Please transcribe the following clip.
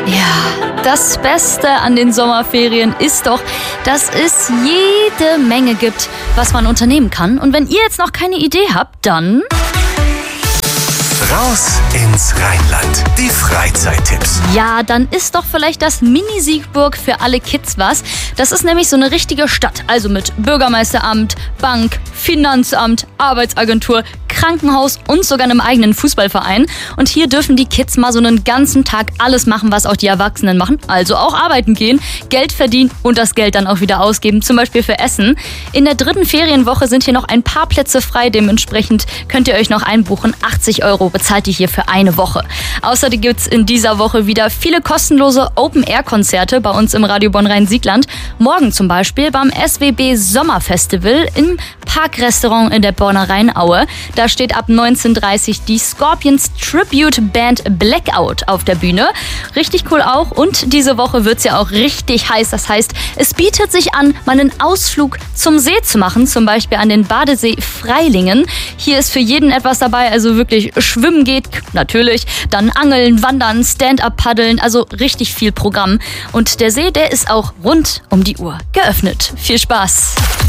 Ja, das Beste an den Sommerferien ist doch, dass es jede Menge gibt, was man unternehmen kann. Und wenn ihr jetzt noch keine Idee habt, dann Raus ins Rheinland. Die Freizeittipps. ja, dann ist doch vielleicht das Mini-Siegburg für alle Kids was. Das ist nämlich so eine richtige Stadt. Also mit Bürgermeisteramt, Bank, Finanzamt, Arbeitsagentur, Krankenhaus und sogar einem eigenen Fußballverein. Und hier dürfen die Kids mal so einen ganzen Tag alles machen, was auch die Erwachsenen machen. Also auch arbeiten gehen, Geld verdienen und das Geld dann auch wieder ausgeben, zum Beispiel für Essen. In der 3. Ferienwoche sind hier noch ein paar Plätze frei. Dementsprechend könnt ihr euch noch einbuchen. 80 € bezahlt ihr hier für eine Woche. Außerdem gibt es in dieser Woche wieder viele kostenlose Open-Air-Konzerte bei uns im Radio Bonn-Rhein-Siegland. Morgen zum Beispiel beim SWB Sommerfestival im Parkrestaurant in der Bonner Rheinaue. Da steht ab 19:30 Uhr die Scorpions Tribute Band Blackout auf der Bühne. Richtig cool auch. Und diese Woche wird es ja auch richtig heiß. Das heißt, es bietet sich an, mal einen Ausflug zum See zu machen. Zum Beispiel an den Badesee Freilingen. Hier ist für jeden etwas dabei. Also wirklich schwimmen geht, natürlich. Dann angeln, wandern, Stand-up paddeln. Also richtig viel Programm. Und der See, der ist auch rund um die Uhr geöffnet. Viel Spaß!